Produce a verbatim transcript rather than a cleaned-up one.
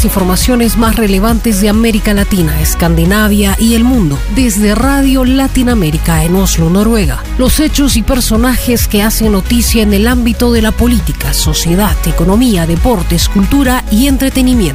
las informaciones más relevantes de América Latina, Escandinavia y el mundo, desde Radio Latinoamérica en Oslo, Noruega. Los hechos y personajes que hacen noticia en el ámbito de la política, sociedad, economía, deportes, cultura y entretenimiento.